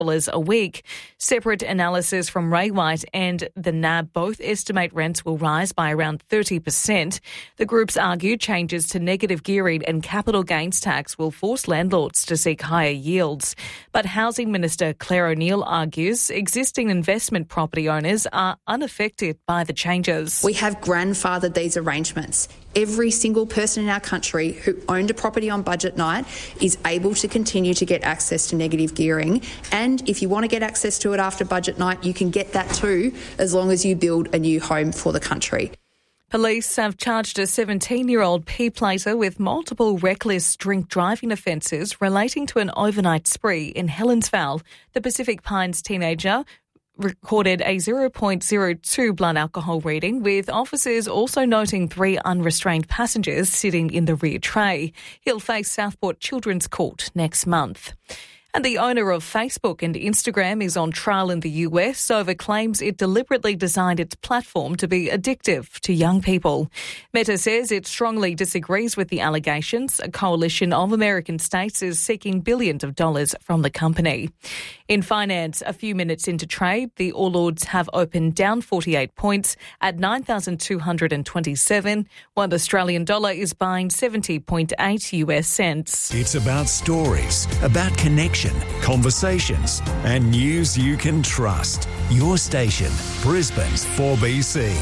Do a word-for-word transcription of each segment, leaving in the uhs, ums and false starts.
dollars a week. Separate analysis from Ray White and the N A B both estimate rents will rise by around thirty percent. The groups argue changes to negative gearing and capital gains tax will force landlords to seek higher yields. But Housing Minister Claire O'Neil argues existing investment property owners are unaffected by the changes. We have grandfathered these arrangements. Every single person in our country who owned a property on budget night is able to continue to get access to negative gearing. And if you want to get access to it after budget night, you can get that too, as long as you build a new home for the country. Police have charged a seventeen-year-old P-plater with multiple reckless drink driving offences relating to an overnight spree in Helensvale. The Pacific Pines teenager recorded a zero point zero two blood alcohol reading, with officers also noting three unrestrained passengers sitting in the rear tray. He'll face Southport Children's Court next month. And the owner of Facebook and Instagram is on trial in the U S over claims it deliberately designed its platform to be addictive to young people. Meta says it strongly disagrees with the allegations. A coalition of American states is seeking billions of dollars from the company. In finance, a few minutes into trade, the All Ords have opened down forty-eight points at nine thousand two hundred twenty-seven, while the Australian dollar is buying seventy point eight U S cents. It's about stories, about connection, conversations and news you can trust. Your station, Brisbane's four B C.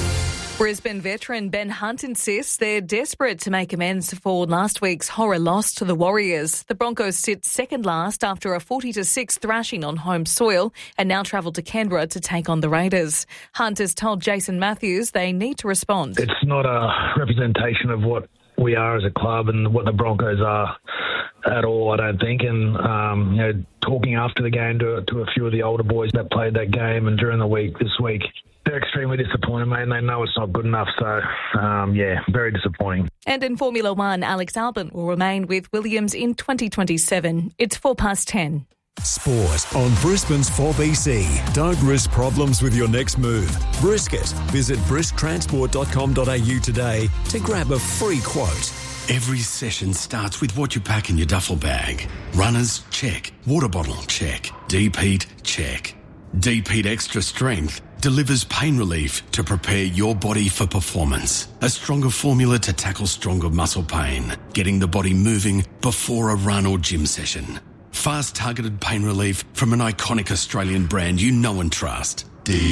Brisbane veteran Ben Hunt insists they're desperate to make amends for last week's horror loss to the Warriors. The Broncos sit second last after a forty to six thrashing on home soil and now travel to Canberra to take on the Raiders. Hunt has told Jason Matthews they need to respond. It's not a representation of what we are as a club and what the Broncos are at all, I don't think. And, um, you know, talking after the game to, to a few of the older boys that played that game and during the week this week, they're extremely disappointed, mate, and they know it's not good enough. So, um, yeah, very disappointing. And in Formula One, Alex Albon will remain with Williams in twenty twenty-seven. It's four past ten. Sport on Brisbane's four B C. Don't risk problems with your next move. Brisket. Visit brisk transport dot com dot a u today to grab a free quote. Every session starts with what you pack in your duffel bag. Runners, check. Water bottle, check. Deep-heat, check. Deep-heat Extra Strength delivers pain relief to prepare your body for performance. A stronger formula to tackle stronger muscle pain, getting the body moving before a run or gym session. Fast targeted pain relief from an iconic Australian brand you know and trust.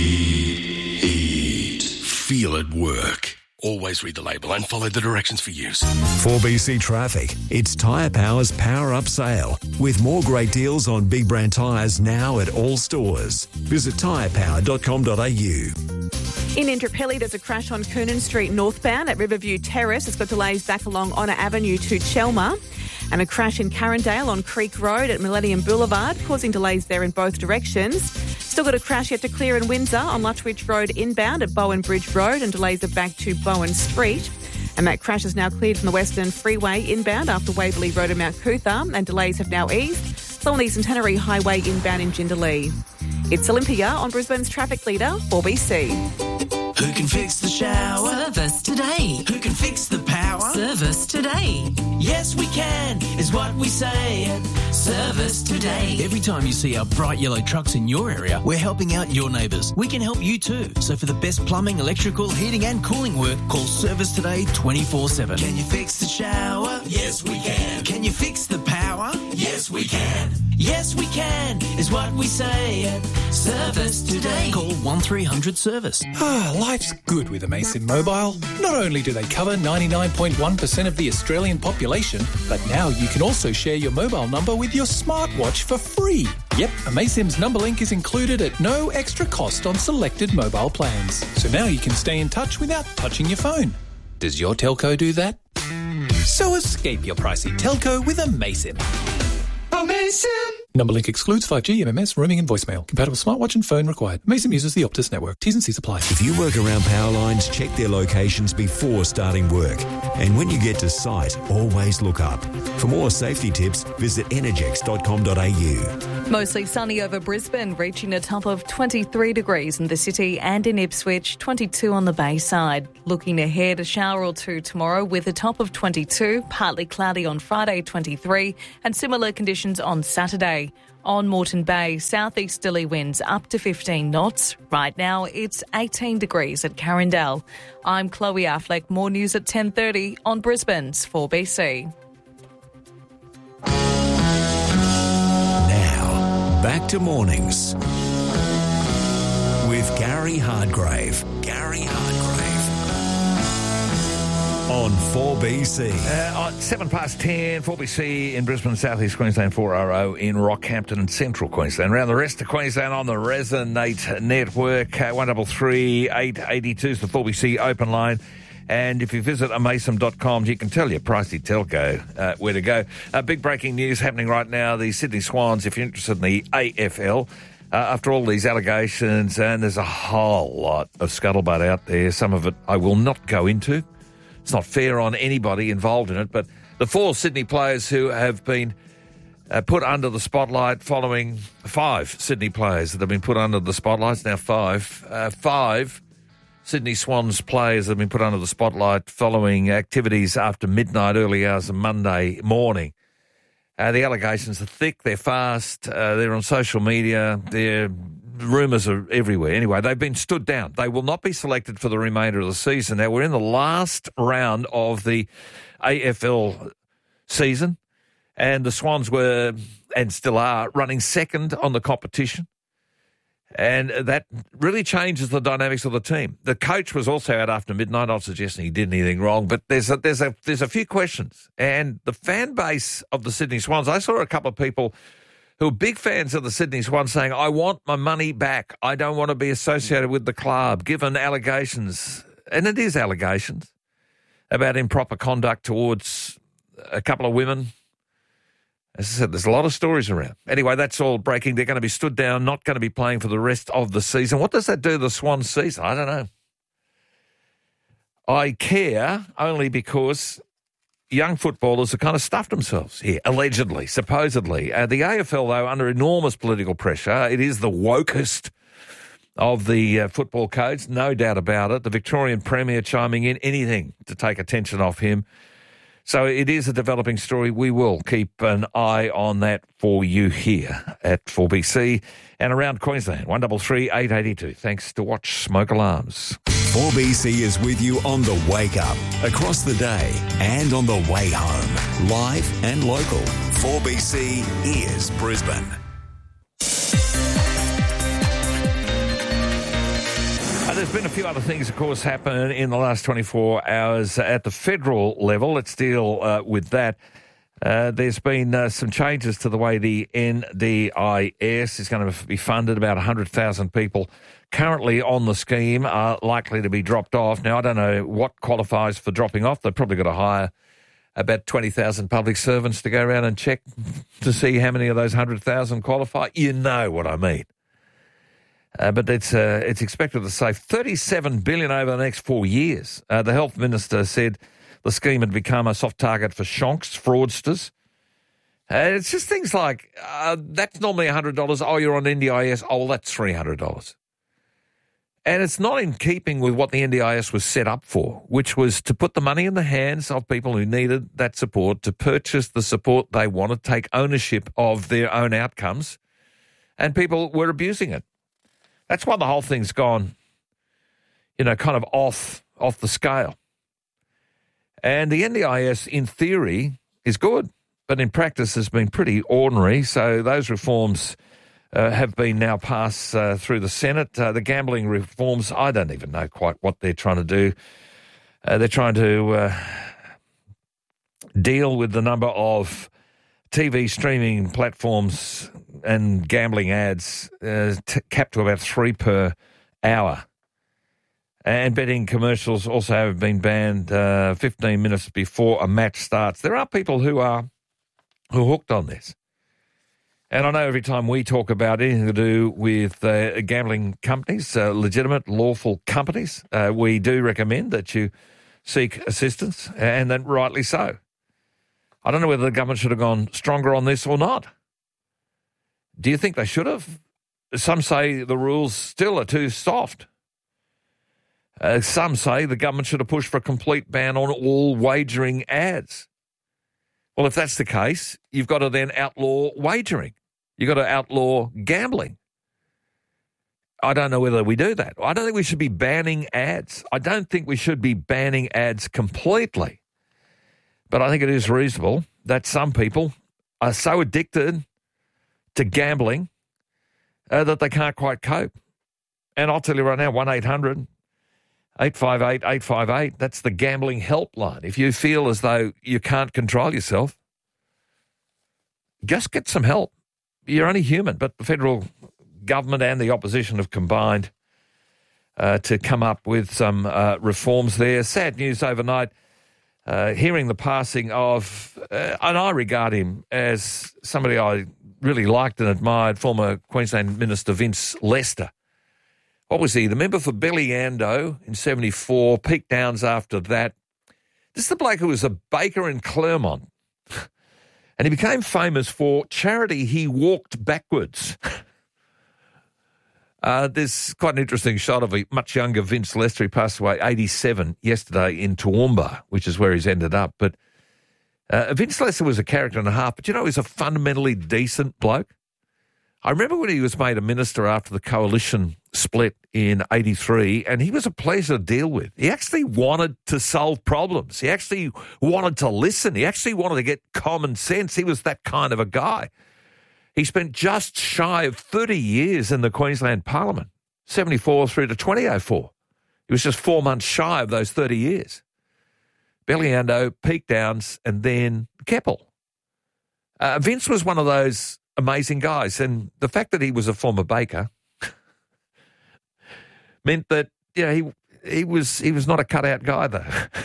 Deep. Feel it work. Always read the label and follow the directions for use. four B C Traffic. It's Tyre Power's Power Up Sale, with more great deals on big brand tyres now at all stores. Visit tyre power dot com dot a u. In Indooroopilly, there's a crash on Coonan Street northbound at Riverview Terrace. It's got delays back along Honour Avenue to Chelmer. And a crash in Carindale on Creek Road at Millennium Boulevard, causing delays there in both directions. Still got a crash yet to clear in Windsor on Lutwyche Road inbound at Bowen Bridge Road, and delays are back to Bowen Street. And that crash is now cleared from the Western Freeway inbound after Waverley Road and Mount Cootha, and delays have now eased. So on the Centenary Highway inbound in Jindalee. It's Olympia on Brisbane's traffic leader, four B C. Who can fix the shower? Service today. Who can fix the power? Service today. Yes, we can, is what we say at Service Today. Every time you see our bright yellow trucks in your area, we're helping out your neighbours. We can help you too. So for the best plumbing, electrical, heating and cooling work, call Service Today twenty-four seven. Can you fix the shower? Yes, we can. Can you fix the power? Yes, we can. Yes, we can, is what we say at Service Today. Call one three hundred service. Ah, life's good with Amaysim Mobile. Not only do they cover ninety-nine point one percent of the Australian population, but now you can also share your mobile number with your smartwatch for free. Yep, Amaysim's number link is included at no extra cost on selected mobile plans. So now you can stay in touch without touching your phone. Does your telco do that? So escape your pricey telco with Amaysim. Amaysim! Number link excludes five G, M M S, roaming and voicemail. Compatible smartwatch and phone required. Amaysim uses the Optus network. T's and C's apply. If you work around power lines, check their locations before starting work. And when you get to site, always look up. For more safety tips, visit energex dot com dot a u. Mostly sunny over Brisbane, reaching a top of twenty-three degrees in the city and in Ipswich, twenty-two on the Bayside. Looking ahead, a shower or two tomorrow with a top of twenty-two, partly cloudy on Friday, twenty-three, and similar conditions on Saturday. On Moreton Bay, southeasterly winds up to fifteen knots. Right now, it's eighteen degrees at Carindale. I'm Chloe Affleck. More news at ten thirty on Brisbane's four B C. Back to mornings with Gary Hardgrave. Gary Hardgrave on four B C. Uh, on seven past ten, four B C in Brisbane, South East Queensland, four R O in Rockhampton and Central Queensland. Around the rest of Queensland on the Resonate network, uh, one double three eight eighty two is the four B C open line. And if you visit amasim dot com, you can tell your pricey telco uh, where to go. Uh, big breaking news happening right now. The Sydney Swans, if you're interested in the A F L, uh, after all these allegations, and there's a whole lot of scuttlebutt out there. Some of it I will not go into. It's not fair on anybody involved in it. But the four Sydney players who have been uh, put under the spotlight following five Sydney players that have been put under the spotlights, now five, uh, five Sydney Swans players have been put under the spotlight following activities after midnight, early hours of Monday morning. Uh, the allegations are thick, they're fast, uh, they're on social media, their rumours are everywhere. Anyway, they've been stood down. They will not be selected for the remainder of the season. Now, we're in the last round of the A F L season, and the Swans were, and still are, running second on the competition. And that really changes the dynamics of the team. The coach was also out after midnight. I'm not suggesting he did anything wrong, but there's a, there's a there's a few questions. And the fan base of the Sydney Swans, I saw a couple of people who are big fans of the Sydney Swans saying, I want my money back. I don't want to be associated with the club, given allegations, and it is allegations, about improper conduct towards a couple of women. As I said, there's a lot of stories around. Anyway, that's all breaking. They're going to be stood down, not going to be playing for the rest of the season. What does that do to the Swans season? I don't know. I care only because young footballers have kind of stuffed themselves here, allegedly, supposedly. Uh, the A F L, though, under enormous political pressure, it is the wokest of the uh, football codes, no doubt about it. The Victorian Premier chiming in, anything to take attention off him. So it is a developing story. We will keep an eye on that for you here at four B C and around Queensland. one double three eight eighty two. Thanks to Watch Smoke Alarms. four B C is with you on the wake up, across the day and on the way home. Live and local. four B C is Brisbane. Uh, there's been a few other things, of course, happen in the last twenty-four hours at the federal level. Let's deal uh, with that. Uh, there's been uh, some changes to the way the N D I S is going to be funded. About one hundred thousand people currently on the scheme are likely to be dropped off. Now, I don't know what qualifies for dropping off. They've probably got to hire about twenty thousand public servants to go around and check to see how many of those one hundred thousand qualify. You know what I mean. Uh, but it's uh, it's expected to save thirty-seven billion dollars over the next four years. Uh, the health minister said the scheme had become a soft target for shonks, fraudsters. Uh, it's just things like, uh, that's normally one hundred dollars. Oh, you're on N D I S. Oh, well, that's three hundred dollars. And it's not in keeping with what the N D I S was set up for, which was to put the money in the hands of people who needed that support, to purchase the support they wanted, take ownership of their own outcomes, and people were abusing it. That's why the whole thing's gone, you know, kind of off off the scale. And the N D I S, in theory, is good, but in practice has been pretty ordinary. So those reforms uh, have been now passed uh, through the Senate. Uh, the gambling reforms, I don't even know quite what they're trying to do. Uh, they're trying to uh, deal with the number of T V streaming platforms and gambling ads uh, t- capped to about three per hour. And betting commercials also have been banned uh, fifteen minutes before a match starts. There are people who are who are hooked on this. And I know every time we talk about anything to do with uh, gambling companies, uh, legitimate, lawful companies, uh, we do recommend that you seek assistance, and then rightly so. I don't know whether the government should have gone stronger on this or not. Do you think they should have? Some say the rules still are too soft. Uh, some say the government should have pushed for a complete ban on all wagering ads. Well, if that's the case, you've got to then outlaw wagering. You've got to outlaw gambling. I don't know whether we do that. I don't think we should be banning ads. I don't think we should be banning ads completely. But I think it is reasonable that some people are so addicted to gambling uh, that they can't quite cope. And I'll tell you right now, one eight hundred eight five eight eight five eight, that's the gambling helpline. If you feel as though you can't control yourself, just get some help. You're only human, but the federal government and the opposition have combined uh, to come up with some uh, reforms there. Sad news overnight, uh, hearing the passing of, uh, and I regard him as somebody I really liked and admired, former Queensland Minister Vince Lester. What was he? The member for Belliando in seventy-four, Peak Downs after that. This is the bloke who was a baker in Claremont. And he became famous for charity he walked backwards. uh, there's quite an interesting shot of a much younger Vince Lester. He passed away eighty-seven yesterday in Toowoomba, which is where he's ended up. But uh, Vince Lester was a character and a half, but you know, he's a fundamentally decent bloke. I remember when he was made a minister after the coalition split in eighty-three, and he was a pleasure to deal with. He actually wanted to solve problems. He actually wanted to listen. He actually wanted to get common sense. He was that kind of a guy. He spent just shy of thirty years in the Queensland Parliament, seventy-four through to twenty oh four. He was just four months shy of those thirty years. Belliando, Peak Downs, and then Keppel. Uh, Vince was one of those amazing guys, and the fact that he was a former baker meant that, you know, he he was he was not a cut-out guy, though.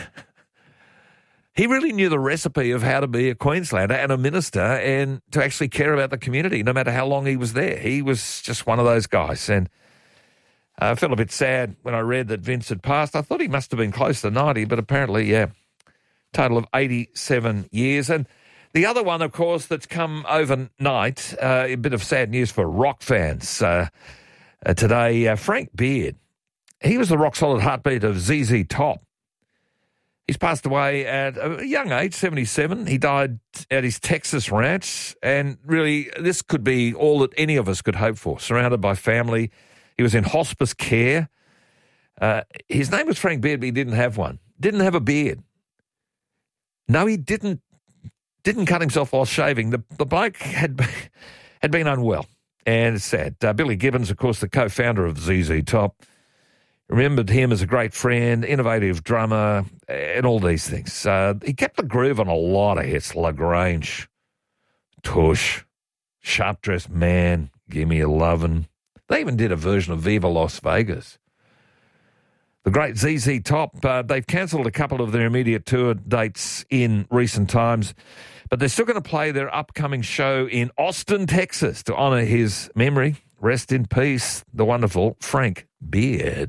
He really knew the recipe of how to be a Queenslander and a minister and to actually care about the community, no matter how long he was there. He was just one of those guys, and I felt a bit sad when I read that Vince had passed. I thought he must have been close to ninety, but apparently, yeah, total of eighty-seven years. And the other one, of course, that's come overnight, uh, a bit of sad news for rock fans uh, uh, today, uh, Frank Beard. He was the rock-solid heartbeat of Z Z Top. He's passed away at a young age, seventy-seven. He died at his Texas ranch, and really this could be all that any of us could hope for, surrounded by family. He was in hospice care. Uh, his name was Frank Beard, but he didn't have one. Didn't have a beard. No, he didn't Didn't cut himself while shaving. The the bloke had been, had been unwell, and it's sad. Uh, Billy Gibbons, of course, the co-founder of Z Z Top, remembered him as a great friend, innovative drummer, and all these things. Uh, he kept the groove on a lot of hits: LaGrange, Tush, Sharp Dressed Man, Gimme a Lovin'. They even did a version of Viva Las Vegas. The great Z Z Top, uh, they've cancelled a couple of their immediate tour dates in recent times, but they're still going to play their upcoming show in Austin, Texas, to honour his memory. Rest in peace, the wonderful Frank Beard.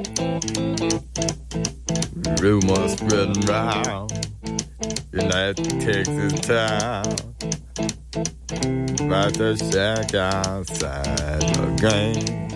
Rumors spreading round in that Texas town about the shack outside the game.